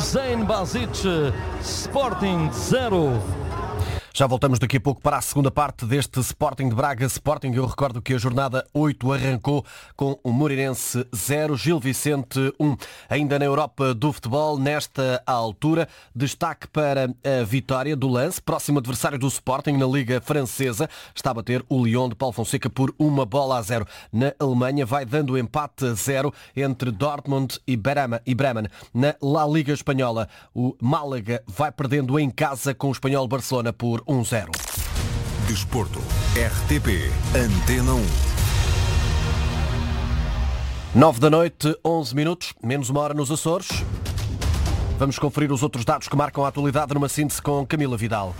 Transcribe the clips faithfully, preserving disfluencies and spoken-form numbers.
Hussein Basic, Sporting zero. Já voltamos daqui a pouco para a segunda parte deste Sporting de Braga Sporting. Eu recordo que a jornada oito arrancou com o Moreirense zero, Gil Vicente um. Ainda na Europa do futebol, nesta altura, destaque para a vitória do Lens, próximo adversário do Sporting na Liga Francesa. Está a bater o Lyon de Paulo Fonseca por uma bola a zero. Na Alemanha vai dando empate a zero entre Dortmund e Bremen. Na La Liga Espanhola, o Málaga vai perdendo em casa com o Espanhol Barcelona por um zero. Desporto, R T P, Antena um. nove da noite, onze minutos, menos uma hora nos Açores. Vamos conferir os outros dados que marcam a atualidade numa síntese com Camila Vidal.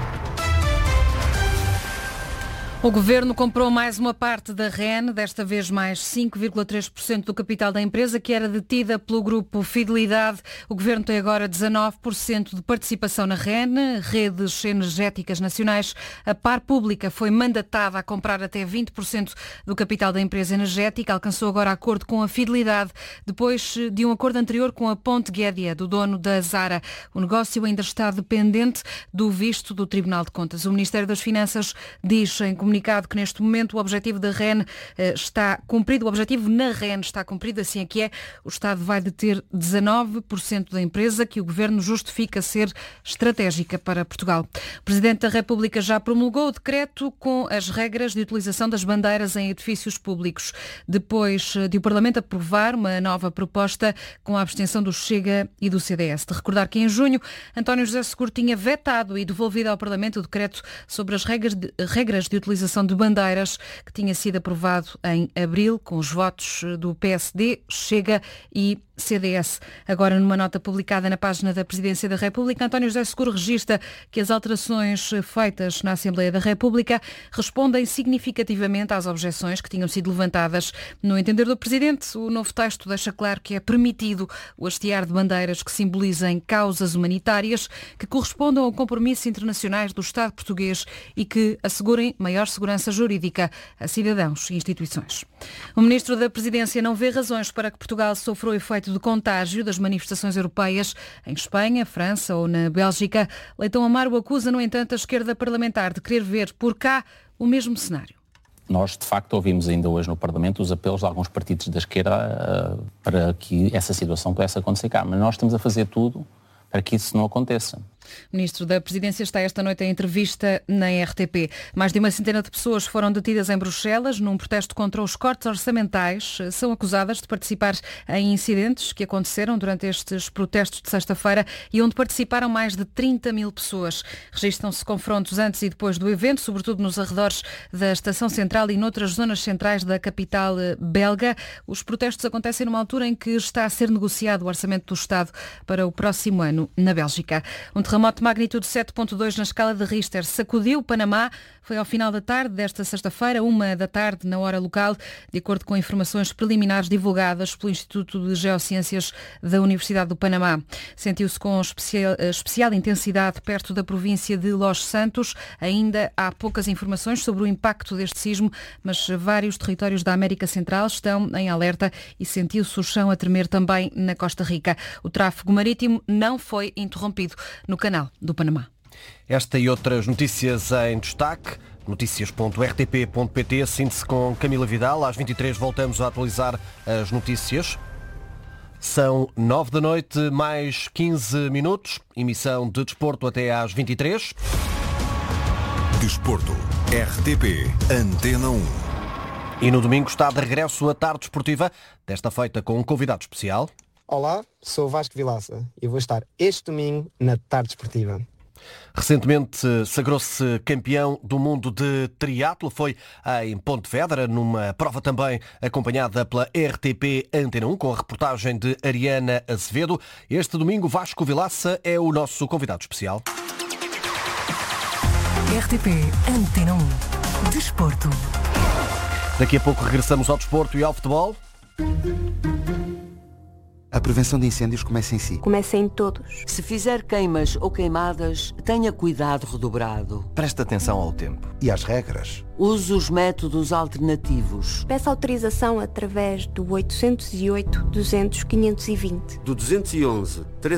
O Governo comprou mais uma parte da R E N, desta vez mais cinco vírgula três por cento do capital da empresa, que era detida pelo grupo Fidelidade. O Governo tem agora dezanove por cento de participação na R E N, Redes Energéticas Nacionais. A Par Pública foi mandatada a comprar até vinte por cento do capital da empresa energética. Alcançou agora acordo com a Fidelidade, depois de um acordo anterior com a Ponte Guédia, do dono da Zara. O negócio ainda está dependente do visto do Tribunal de Contas. O Ministério das Finanças diz em comunicado que neste momento o objetivo da R E N está cumprido, o objetivo na R E N está cumprido, assim é que é. O Estado vai deter dezanove por cento da empresa, que o Governo justifica ser estratégica para Portugal. O Presidente da República já promulgou o decreto com as regras de utilização das bandeiras em edifícios públicos, depois de o Parlamento aprovar uma nova proposta com a abstenção do Chega e do C D S. De recordar que em junho António José Seguro tinha vetado e devolvido ao Parlamento o decreto sobre as regras de, regras de utilização de bandeiras, que tinha sido aprovado em abril com os votos do P S D, Chega e C D S. Agora, numa nota publicada na página da Presidência da República, António José Seguro registra que as alterações feitas na Assembleia da República respondem significativamente às objeções que tinham sido levantadas. No entender do Presidente, o novo texto deixa claro que é permitido o hastear de bandeiras que simbolizem causas humanitárias que correspondam a compromissos internacionais do Estado português e que assegurem maior segurança jurídica a cidadãos e instituições. O Ministro da Presidência não vê razões para que Portugal sofra o efeito de contágio das manifestações europeias em Espanha, França ou na Bélgica. Leitão Amaro acusa, no entanto, a esquerda parlamentar de querer ver por cá o mesmo cenário. Nós, de facto, ouvimos ainda hoje no Parlamento os apelos de alguns partidos da esquerda uh, para que essa situação pudesse acontecer cá. Mas nós estamos a fazer tudo para que isso não aconteça. O Ministro da Presidência está esta noite em entrevista na R T P. Mais de uma centena de pessoas foram detidas em Bruxelas num protesto contra os cortes orçamentais. São acusadas de participar em incidentes que aconteceram durante estes protestos de sexta-feira e onde participaram mais de trinta mil pessoas. Registram-se confrontos antes e depois do evento, sobretudo nos arredores da Estação Central e noutras zonas centrais da capital belga. Os protestos acontecem numa altura em que está a ser negociado o orçamento do Estado para o próximo ano na Bélgica. Um terremoto de magnitude sete ponto dois na escala de Richter sacudiu o Panamá. Foi ao final da tarde desta sexta-feira, uma da tarde na hora local, de acordo com informações preliminares divulgadas pelo Instituto de Geociências da Universidade do Panamá. Sentiu-se com especial, especial intensidade perto da província de Los Santos. Ainda há poucas informações sobre o impacto deste sismo, mas vários territórios da América Central estão em alerta e sentiu-se o chão a tremer também na Costa Rica. O tráfego marítimo não foi interrompido no canal do Panamá. Esta e outras notícias em destaque, notícias ponto r t p ponto p t, síntese com Camila Vidal. Às vinte e três voltamos a atualizar as notícias. São nove da noite, mais quinze minutos. Emissão de desporto até às vinte e três. Desporto, R T P, Antena um. E no domingo está de regresso a tarde desportiva, desta feita com um convidado especial. Olá, sou o Vasco Vilaça e vou estar este domingo na tarde desportiva. Recentemente sagrou-se campeão do mundo de triatlo, foi em Pontevedra, numa prova também acompanhada pela R T P Antena um, com a reportagem de Ariana Azevedo. Este domingo Vasco Vilaça é o nosso convidado especial. R T P Antena um. Desporto. Daqui a pouco regressamos ao desporto e ao futebol. A prevenção de incêndios começa em si. Começa em todos. Se fizer queimas ou queimadas, tenha cuidado redobrado. Preste atenção ao tempo e às regras. Use os métodos alternativos. Peça autorização através do oitocentos e oito, duzentos, quinhentos e vinte. Do duzentos e onze,